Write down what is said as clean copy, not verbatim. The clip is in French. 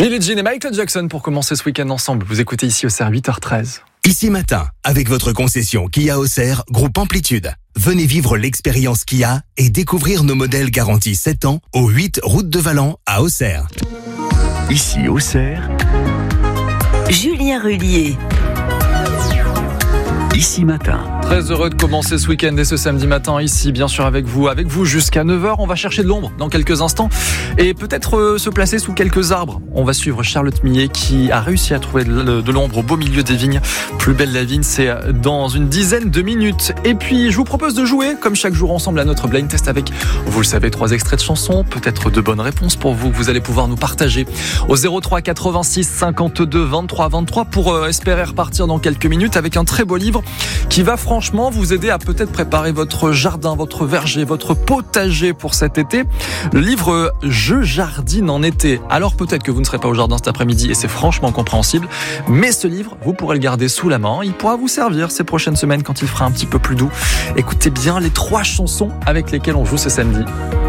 Billie Jean et Michael Jackson pour commencer ce week-end ensemble. Vous écoutez ici Auxerre 8h13. Ici Matin, avec votre concession Kia Auxerre, groupe Amplitude. Venez vivre l'expérience Kia et découvrir nos modèles garantis 7 ans au 8 route de Valent à Auxerre. Ici Auxerre, Julien Rullier. Ici Matin. Très heureux de commencer ce week-end et ce samedi matin ici, bien sûr avec vous jusqu'à 9h. On va chercher de l'ombre dans quelques instants et peut-être se placer sous quelques arbres. On va suivre Charlotte Millet qui a réussi à trouver de l'ombre au beau milieu des vignes. Plus belle la vigne, c'est dans une dizaine de minutes. Et puis je vous propose de jouer comme chaque jour ensemble à notre blind test avec, vous le savez, 3 extraits de chansons, peut-être de bonnes réponses pour vous que vous allez pouvoir nous partager au 03 86 52 23 23 pour espérer repartir dans quelques minutes avec un très beau livre qui va franchement vous aider à peut-être préparer votre jardin, votre verger, votre potager pour cet été. Le livre Je jardine en été. Alors peut-être que vous ne serez pas au jardin cet après-midi et c'est franchement compréhensible, mais ce livre, vous pourrez le garder sous la main. Il pourra vous servir ces prochaines semaines quand il fera un petit peu plus doux. Écoutez bien les 3 chansons avec lesquelles on joue ce samedi.